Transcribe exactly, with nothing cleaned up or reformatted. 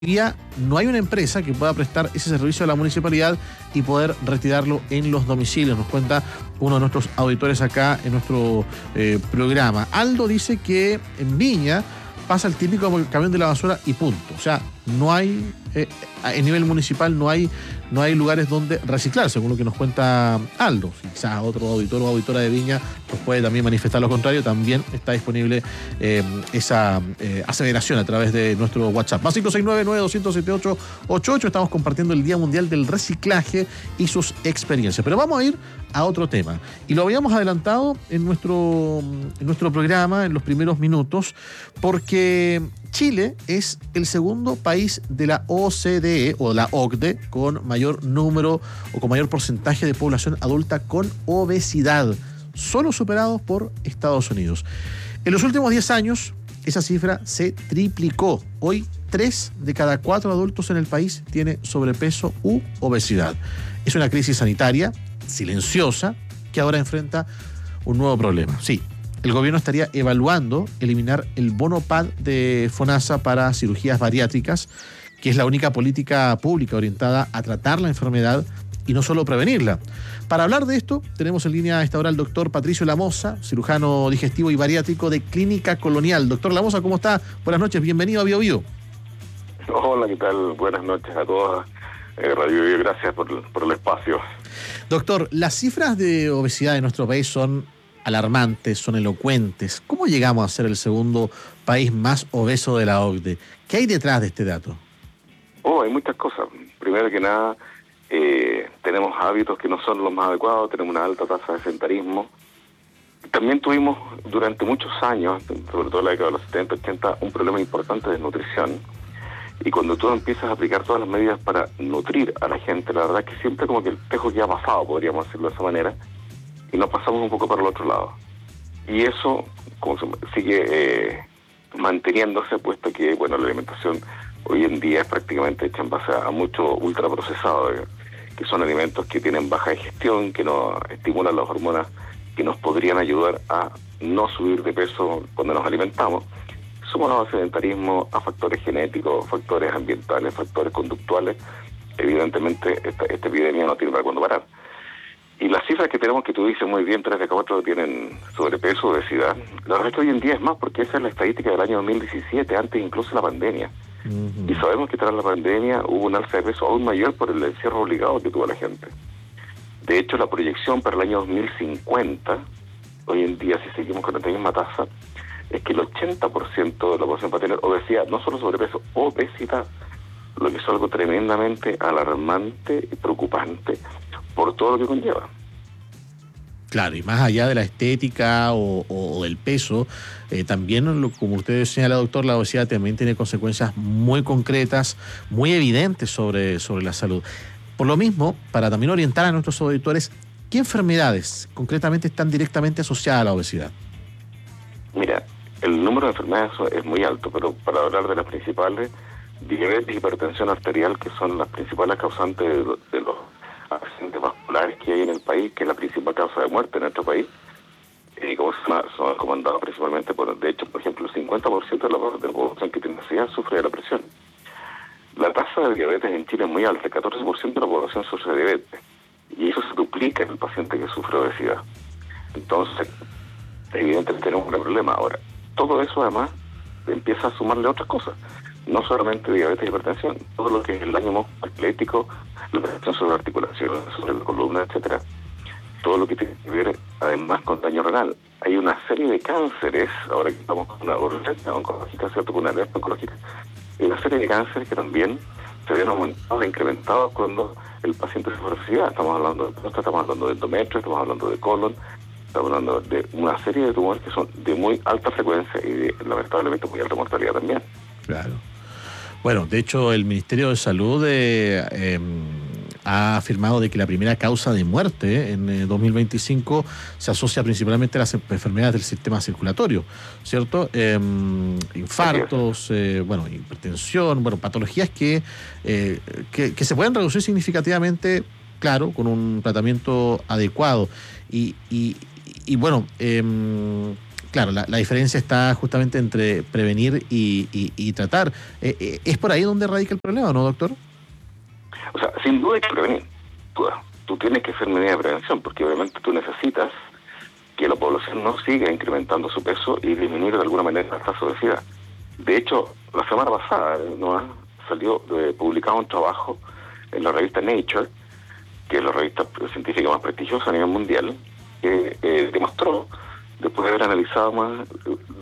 día no hay una empresa que pueda prestar ese servicio a la municipalidad y poder retirarlo en los domicilios. Nos cuenta uno de nuestros auditores acá en nuestro eh, programa. Aldo dice que en Viña pasa el típico camión de la basura y punto. O sea, no hay, eh, en nivel municipal no hay, no hay lugares donde reciclar, según lo que nos cuenta Aldo. Quizás otro auditor o auditora de Viña nos puede también manifestar lo contrario. También está disponible eh, esa eh, aseveración a través de nuestro WhatsApp. Más cinco seis nueve, nueve dos cero cero, siete ocho ocho ocho. Estamos compartiendo el Día Mundial del Reciclaje y sus experiencias. Pero vamos a ir a otro tema. Y lo habíamos adelantado en nuestro, en nuestro programa, en los primeros minutos, porque Chile es el segundo país de la O C D E o la O C D E con mayor número o con mayor porcentaje de población adulta con obesidad, solo superados por Estados Unidos. En los últimos diez años, esa cifra se triplicó. Hoy, tres de cada cuatro adultos en el país tiene sobrepeso u obesidad. Es una crisis sanitaria silenciosa que ahora enfrenta un nuevo problema. Sí, el gobierno estaría evaluando eliminar el bono P A D de FONASA para cirugías bariátricas, que es la única política pública orientada a tratar la enfermedad y no solo prevenirla. Para hablar de esto, tenemos en línea a esta hora al doctor Patricio Lamoza, cirujano digestivo y bariátrico de Clínica Colonial. Doctor Lamoza, ¿cómo está? Buenas noches, bienvenido a Bio Bio. Hola, ¿qué tal? Buenas noches a todos. Eh, Radio Bio, gracias por, por el espacio. Doctor, las cifras de obesidad de nuestro país son alarmantes, son elocuentes. ¿Cómo llegamos a ser el segundo país más obeso de la O C D E? ¿Qué hay detrás de este dato? Oh, hay muchas cosas. Primero que nada, eh, tenemos hábitos que no son los más adecuados, tenemos una alta tasa de sedentarismo. También tuvimos durante muchos años, sobre todo en la década de los setenta, ochenta, un problema importante de desnutrición. Y cuando tú empiezas a aplicar todas las medidas para nutrir a la gente, la verdad es que siempre como que el tejo ya ha pasado, podríamos decirlo de esa manera, y nos pasamos un poco para el otro lado. Y eso como se sigue eh, manteniéndose, puesto que bueno, la alimentación hoy en día es prácticamente hecha en base a mucho ultraprocesado, eh, que son alimentos que tienen baja digestión, que no estimulan las hormonas que nos podrían ayudar a no subir de peso cuando nos alimentamos. Sumado al sedentarismo, a factores genéticos, factores ambientales, factores conductuales, evidentemente esta, esta epidemia no tiene para cuándo parar. Y las cifras que tenemos, que tú dices muy bien, tres de cada cuatro tienen sobrepeso, obesidad. La verdad es que hoy en día es más, porque esa es la estadística del año dos mil diecisiete, antes incluso de la pandemia. Uh-huh. Y sabemos que tras la pandemia hubo un alza de peso aún mayor por el encierro obligado que tuvo la gente. De hecho, la proyección para el año dos mil cincuenta, hoy en día, si seguimos con la misma tasa, es que el ochenta por ciento de la población va a tener obesidad, no solo sobrepeso, obesidad, lo que es algo tremendamente alarmante y preocupante por todo lo que conlleva. Claro, y más allá de la estética o, o del peso, eh, también, lo, como usted señala, doctor, la obesidad también tiene consecuencias muy concretas, muy evidentes sobre, sobre la salud. Por lo mismo, para también orientar a nuestros auditores, ¿qué enfermedades concretamente están directamente asociadas a la obesidad? Mira, el número de enfermedades es muy alto, pero para hablar de las principales, diabetes y hipertensión arterial, que son las principales causantes de, de los accidentes vasculares que hay en el país, que es la principal causa de muerte en nuestro país, y como son comandados principalmente por, de hecho, por ejemplo, el cincuenta por ciento de la, de la población que tiene obesidad sufre de la presión. La tasa de diabetes en Chile es muy alta, el catorce por ciento de la población sufre de diabetes, y eso se duplica en el paciente que sufre de obesidad. Entonces, evidentemente tenemos un problema. Ahora, todo eso además empieza a sumarle otras cosas, no solamente diabetes y hipertensión, todo lo que es el daño atlético, la presión sobre la articulación, sobre la columna, etcétera, todo lo que tiene que ver además con daño renal. Hay una serie de cánceres, ahora que estamos con una urgencia oncológica, ¿cierto?, con una alerta oncológica, hay una serie de cánceres que también se ven aumentados e incrementados cuando el paciente sufre obesidad. Estamos hablando de próstata, estamos hablando de endometrio, estamos hablando de colon, estamos hablando de una serie de tumores que son de muy alta frecuencia y de, lamentablemente, muy alta mortalidad también. Claro. Bueno, de hecho, el Ministerio de Salud eh, eh, ha afirmado de que la primera causa de muerte en eh, dos mil veinticinco se asocia principalmente a las enfermedades del sistema circulatorio, ¿cierto? Eh, infartos, eh, bueno, hipertensión, bueno, patologías que, eh, que, que se pueden reducir significativamente, claro, con un tratamiento adecuado. Y, y, y bueno, eh, claro, la, la diferencia está justamente entre prevenir y, y, y tratar. Eh, eh, ¿Es por ahí donde radica el problema, no, doctor? O sea, sin duda hay que prevenir. Tú, tú tienes que hacer medidas de prevención, porque obviamente tú necesitas que la población no siga incrementando su peso y disminuir de alguna manera la tasa de obesidad. De hecho, la semana pasada ¿no? salió eh, publicado un trabajo en la revista Nature, que es la revista científica más prestigiosa a nivel mundial, que eh, demostró, después de haber analizado más